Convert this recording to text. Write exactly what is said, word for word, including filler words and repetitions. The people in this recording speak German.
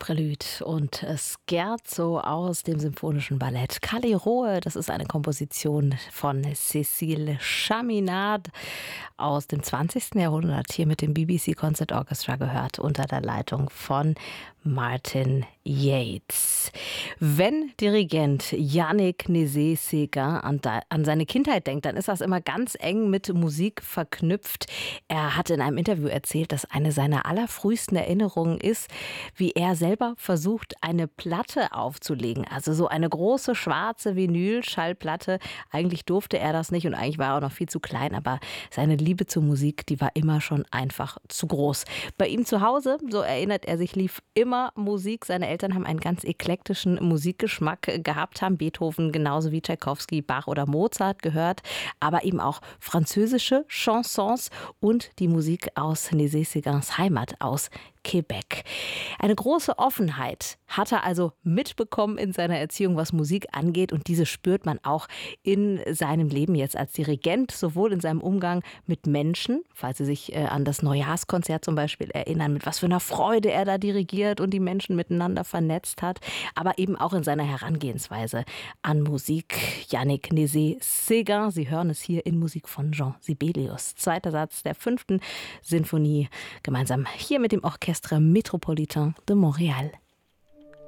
Prelude und Scherzo aus dem Symphonischen Ballett Kali Rohe. Das ist eine Komposition von Cécile Chaminade aus dem zwanzigsten Jahrhundert, hier mit dem B B C Concert Orchestra gehört, unter der Leitung von Martin Yates. Wenn Dirigent Yannick Nézet-Séguin an, an seine Kindheit denkt, dann ist das immer ganz eng mit Musik verknüpft. Er hat in einem Interview erzählt, dass eine seiner allerfrühesten Erinnerungen ist, wie er selber versucht, eine Platte aufzulegen. Also so eine große schwarze Vinyl-Schallplatte. Eigentlich durfte er das nicht und eigentlich war er auch noch viel zu klein, aber seine Liebe zur Musik, die war immer schon einfach zu groß. Bei ihm zu Hause, so erinnert er sich, lief immer Musik. Seine Eltern haben einen ganz eklektischen Musikgeschmack gehabt, haben Beethoven genauso wie Tschaikowski, Bach oder Mozart gehört, aber eben auch französische Chansons und die Musik aus Nézet-Séguins Heimat, aus Quebec. Eine große Offenheit hat er also mitbekommen in seiner Erziehung, was Musik angeht, und diese spürt man auch in seinem Leben jetzt als Dirigent, sowohl in seinem Umgang mit Menschen, falls Sie sich äh, an das Neujahrskonzert zum Beispiel erinnern, mit was für einer Freude er da dirigiert und die Menschen miteinander vernetzt hat, aber eben auch in seiner Herangehensweise an Musik. Yannick Nézet-Séguin, Sie hören es hier in Musik von Jean Sibelius. Zweiter Satz der fünften Sinfonie, gemeinsam hier mit dem Orchestre Métropolitain de Montréal.